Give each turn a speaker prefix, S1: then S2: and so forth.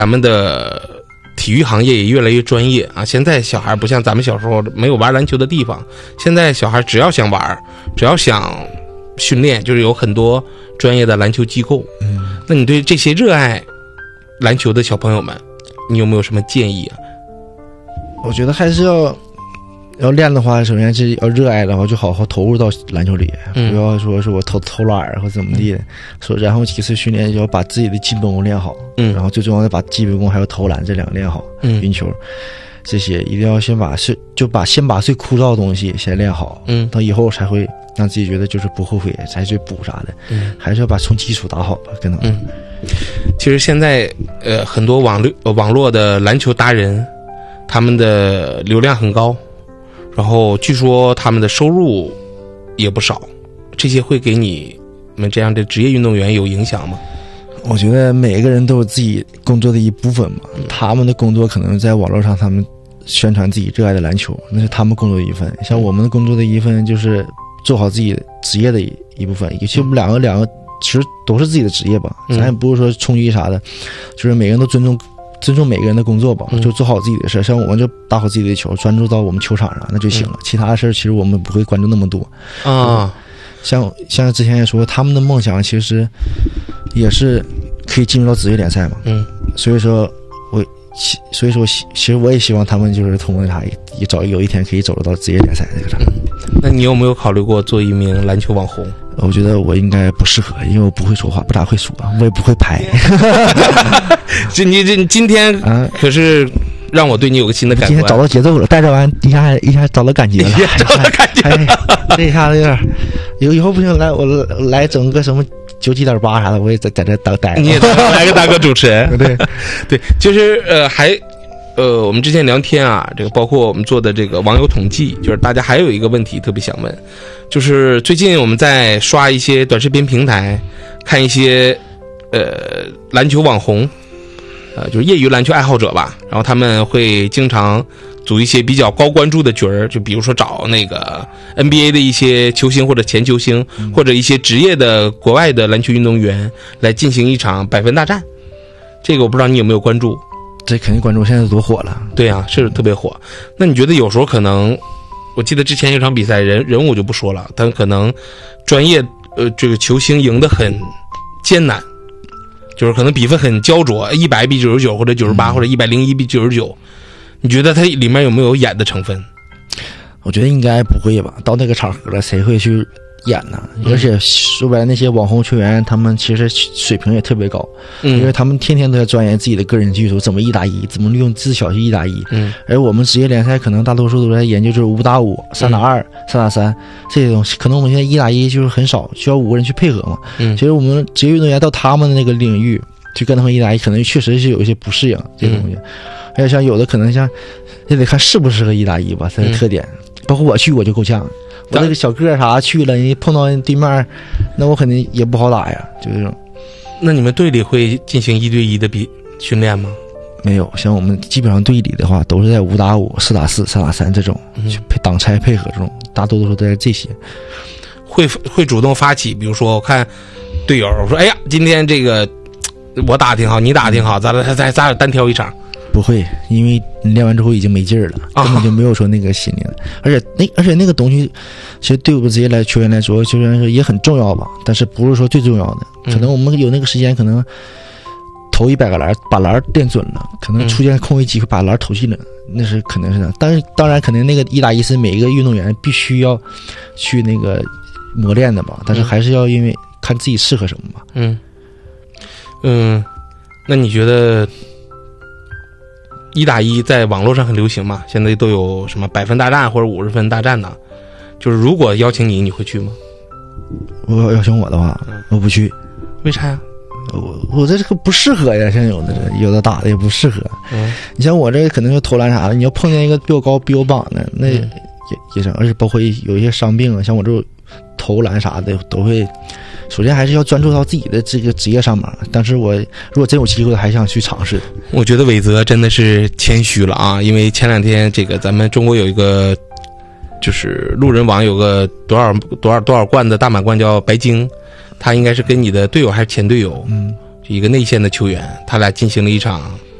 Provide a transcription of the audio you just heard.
S1: 咱们的体育行业也越来越专业啊！现在小孩不像咱们小时候没有玩篮球的地方，现在小孩只要想玩，只要想训练，就是有很多专业的篮球机构。那你对这些热爱篮球的小朋友们，你有没有什么建议啊？
S2: 我觉得还是要练的话，首先是要热爱的话，就好好投入到篮球里，不要说是我偷懒或怎么地的。然后其次训练要把自己的基本功练好，然后最重要的把基本功还有投篮这两个练好，运球这些一定要先把最枯燥的东西先练好，到以后才会让自己觉得就是不后悔才去补啥的，还是要把从基础打好吧，可能。
S1: 其实现在很多网络的篮球达人，他们的流量很高，然后据说他们的收入也不少，这些会给你们这样的职业运动员有影响吗？
S2: 我觉得每个人都有自己工作的一部分嘛，他们的工作可能在网络上他们宣传自己热爱的篮球，那是他们工作的一份。像我们的工作的一份就是做好自己职业的一部分，其实我们两个其实都是自己的职业吧，咱也不是说冲击啥的，就是每个人都尊重每个人的工作吧，就做好自己的事。像我们就打好自己的球，专注到我们球场上那就行了，其他的事其实我们不会关注那么多啊。像之前也说，他们的梦想其实也是可以进入到职业联赛嘛，所以说其实我也希望他们就是通过啥有一天可以走到职业联赛这个啥。
S1: 那你有没有考虑过做一名篮球网红？
S2: 我觉得我应该不适合，因为我不会说话，不咋会说，我也不会拍。
S1: 你今天可是让我对你有个新的感觉。
S2: 今天找到节奏了，带着完一下找到感觉了，
S1: 找到感觉了。
S2: 这一下子有点，以后不行我来整个什么97.8啥的，我也在这当带。
S1: 你也来个大哥主持人。对，就是我们之前聊天啊，这个包括我们做的这个网友统计，就是大家还有一个问题特别想问，就是最近我们在刷一些短视频平台，看一些篮球网红，就是业余篮球爱好者吧，然后他们会经常组一些比较高关注的局儿，就比如说找那个 NBA 的一些球星或者前球星，或者一些职业的国外的篮球运动员来进行一场百分大战。这个我不知道你有没有关注。
S2: 这肯定关注，现在多火了。
S1: 对啊，是特别火。那你觉得有时候可能，我记得之前有场比赛，人物就不说了，但可能专业这个球星赢得很艰难，就是可能比分很焦灼，100比99或者98或者101比99，你觉得它里面有没有演的成分？
S2: 我觉得应该不会吧，到那个场合了，谁会去演呢？而且说白了，那些网红球员他们其实水平也特别高，因为他们天天都在钻研自己的个人技术，怎么1打1，怎么利用自小去1打1。而我们职业联赛可能大多数都在研究就是5打5、3打2、3打3这些东西，可能我们现在1打1就是很少，需要5个人去配合嘛。其实我们职业运动员到他们的那个领域去跟他们1打1，可能确实是有一些不适应这个东西。还有像有的可能像也得看适不适合1打1吧，它的特点。包括我去我就够呛。我那个小个啥去了，你碰到对面，那我肯定也不好打呀，就这种。
S1: 那你们队里会进行1对1的训练吗？
S2: 没有，像我们基本上队里的话，都是在5打5、4打4、3打3这种，去挡拆配合这种，大多数都在这些。
S1: 会主动发起，比如说我看队友，我说哎呀，今天这个我打挺好，你打挺好，咱俩单挑一场。
S2: 不会，因为你练完之后已经没劲儿了，根本就没有说那个心理了。而且那个东西，其实对我们职业球员来说也很重要吧，但是不是说最重要的。可能我们有那个时间，可能投100个篮，把篮练准了，可能出现空位机会把篮投进了，那是肯定是的。但是当然，可能那个1打1是每一个运动员必须要去那个磨练的吧，但是还是要因为看自己适合什么吧。
S1: 那你觉得1打1在网络上很流行嘛？现在都有什么100分大战或者50分大战呢？就是如果邀请你会去吗？
S2: 我邀请我的话，我不去。
S1: 为啥呀？
S2: 我这个不适合呀，像有的打的也不适合。你像我这可能就投篮啥的，你要碰见一个比我高比我榜的，那也是，而且包括有一些伤病啊，像我这种投篮啥的都会。首先还是要专注到自己的这个职业上面，但是我如果真有机会还想去尝试。
S1: 我觉得伟泽真的是谦虚了啊，因为前两天这个咱们中国有一个就是路人王有个多少冠的大满贯叫白鲸，他应该是跟你的队友还是前队友一个内线的球员，他俩进行了一场